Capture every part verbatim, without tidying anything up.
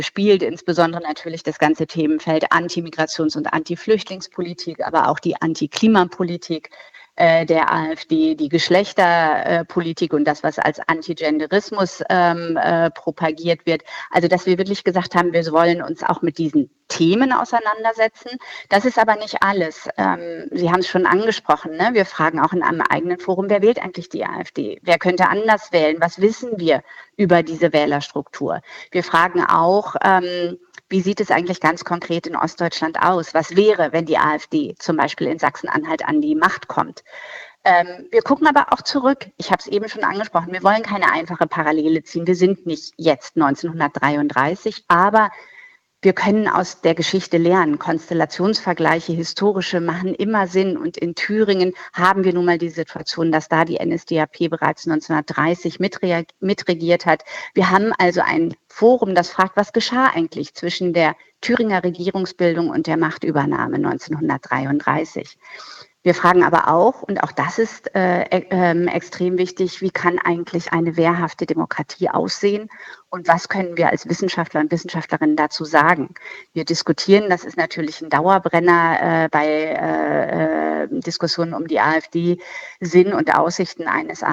spielt, insbesondere natürlich das ganze Themenfeld Antimigrations- und Antiflüchtlingspolitik, aber auch die Antiklimapolitik äh, der AfD, die Geschlechterpolitik und das, was als Antigenderismus ähm, äh, propagiert wird. Also, dass wir wirklich gesagt haben, wir wollen uns auch mit diesen Themen auseinandersetzen. Das ist aber nicht alles. Ähm, Sie haben es schon angesprochen, ne? Wir fragen auch in einem eigenen Forum, wer wählt eigentlich die AfD? Wer könnte anders wählen? Was wissen wir über diese Wählerstruktur? Wir fragen auch, ähm, wie sieht es eigentlich ganz konkret in Ostdeutschland aus? Was wäre, wenn die AfD zum Beispiel in Sachsen-Anhalt an die Macht kommt? Ähm, wir gucken aber auch zurück. Ich habe es eben schon angesprochen. Wir wollen keine einfache Parallele ziehen. Wir sind nicht jetzt neunzehnhundertdreiunddreißig, aber wir können aus der Geschichte lernen. Konstellationsvergleiche, historische, machen immer Sinn. Und in Thüringen haben wir nun mal die Situation, dass da die N S D A P bereits neunzehnhundertdreißig mitregiert hat. Wir haben also ein Forum, das fragt, was geschah eigentlich zwischen der Thüringer Regierungsbildung und der Machtübernahme neunzehnhundertdreiunddreißig. Wir fragen aber auch, und auch das ist äh, äh, extrem wichtig, wie kann eigentlich eine wehrhafte Demokratie aussehen und was können wir als Wissenschaftler und Wissenschaftlerinnen dazu sagen? Wir diskutieren, das ist natürlich ein Dauerbrenner äh, bei äh, äh, Diskussionen um die AfD, Sinn und Aussichten eines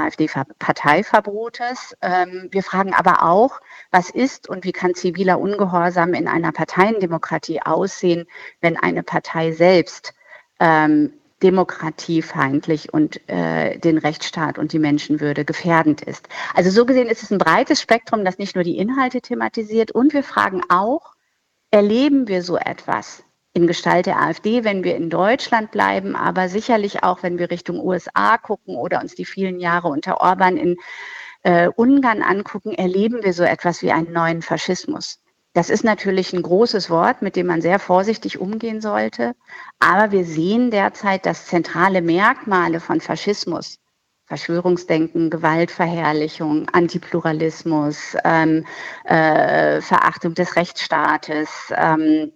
AfD-Parteiverbotes. Ähm, wir fragen aber auch, was ist und wie kann ziviler Ungehorsam in einer Parteiendemokratie aussehen, wenn eine Partei selbst ähm, demokratiefeindlich und äh, den Rechtsstaat und die Menschenwürde gefährdend ist. Also so gesehen ist es ein breites Spektrum, das nicht nur die Inhalte thematisiert. Und wir fragen auch, erleben wir so etwas in Gestalt der AfD, wenn wir in Deutschland bleiben, aber sicherlich auch, wenn wir Richtung U S A gucken oder uns die vielen Jahre unter Orban in äh, Ungarn angucken, erleben wir so etwas wie einen neuen Faschismus. Das ist natürlich ein großes Wort, mit dem man sehr vorsichtig umgehen sollte. Aber wir sehen derzeit, dass zentrale Merkmale von Faschismus, Verschwörungsdenken, Gewaltverherrlichung, Antipluralismus, ähm, äh, Verachtung des Rechtsstaates, ähm,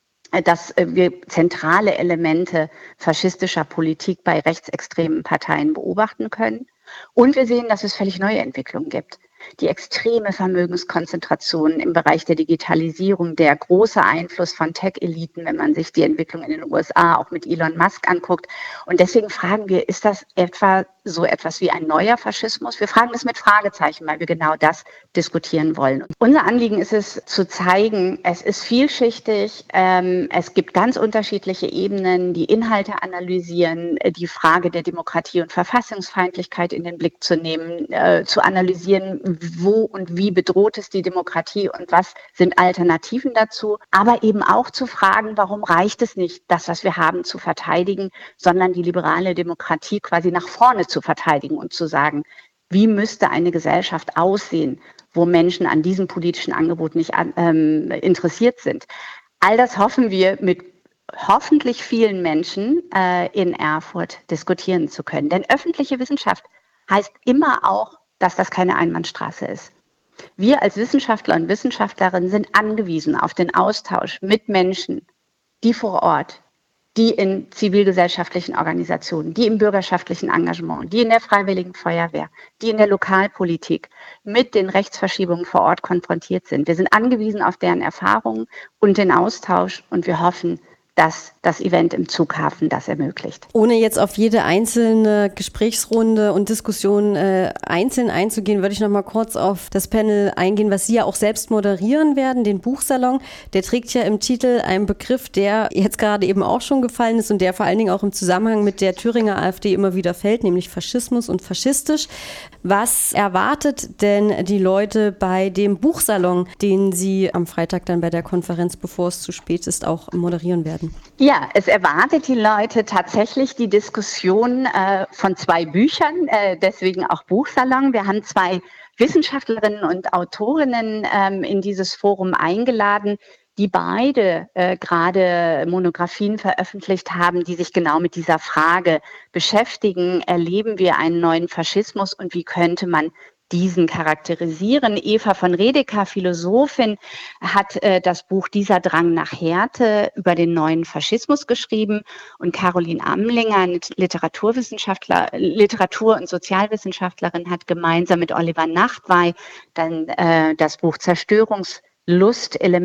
dass wir zentrale Elemente faschistischer Politik bei rechtsextremen Parteien beobachten können. Und wir sehen, dass es völlig neue Entwicklungen gibt. Die extreme Vermögenskonzentration im Bereich der Digitalisierung, der große Einfluss von Tech-Eliten, wenn man sich die Entwicklung in den U S A auch mit Elon Musk anguckt. Und deswegen fragen wir, ist das etwa so etwas wie ein neuer Faschismus? Wir fragen das mit Fragezeichen, weil wir genau das diskutieren wollen. Und unser Anliegen ist es, zu zeigen, es ist vielschichtig, ähm, es gibt ganz unterschiedliche Ebenen, die Inhalte analysieren, die Frage der Demokratie und Verfassungsfeindlichkeit in den Blick zu nehmen, äh, zu analysieren, wo und wie bedroht es die Demokratie und was sind Alternativen dazu, aber eben auch zu fragen, warum reicht es nicht, das, was wir haben, zu verteidigen, sondern die liberale Demokratie quasi nach vorne zu verteidigen und zu sagen, wie müsste eine Gesellschaft aussehen, wo Menschen an diesem politischen Angebot nicht ähm, interessiert sind. All das hoffen wir mit hoffentlich vielen Menschen äh, in Erfurt diskutieren zu können. Denn öffentliche Wissenschaft heißt immer auch, dass das keine Einbahnstraße ist. Wir als Wissenschaftler und Wissenschaftlerinnen sind angewiesen auf den Austausch mit Menschen, die vor Ort, die in zivilgesellschaftlichen Organisationen, die im bürgerschaftlichen Engagement, die in der Freiwilligen Feuerwehr, die in der Lokalpolitik mit den Rechtsverschiebungen vor Ort konfrontiert sind. Wir sind angewiesen auf deren Erfahrungen und den Austausch und wir hoffen, dass das Event im Zughafen das ermöglicht. Ohne jetzt auf jede einzelne Gesprächsrunde und Diskussion äh, einzeln einzugehen, würde ich noch mal kurz auf das Panel eingehen, was Sie ja auch selbst moderieren werden, den Buchsalon. Der trägt ja im Titel einen Begriff, der jetzt gerade eben auch schon gefallen ist und der vor allen Dingen auch im Zusammenhang mit der Thüringer AfD immer wieder fällt, nämlich Faschismus und faschistisch. Was erwartet denn die Leute bei dem Buchsalon, den Sie am Freitag dann bei der Konferenz, bevor es zu spät ist, auch moderieren werden? Ja, es erwartet die Leute tatsächlich die Diskussion äh, von zwei Büchern, äh, deswegen auch Buchsalon. Wir haben zwei Wissenschaftlerinnen und Autorinnen ähm, in dieses Forum eingeladen, die beide äh, gerade Monographien veröffentlicht haben, die sich genau mit dieser Frage beschäftigen. Erleben wir einen neuen Faschismus und wie könnte man diesen charakterisieren? Eva von Redeker, Philosophin, hat äh, das Buch Dieser Drang nach Härte über den neuen Faschismus geschrieben und Caroline Amlinger, Literaturwissenschaftler, Literatur- und Sozialwissenschaftlerin, hat gemeinsam mit Oliver Nachtwey dann äh, das Buch Zerstörungslust,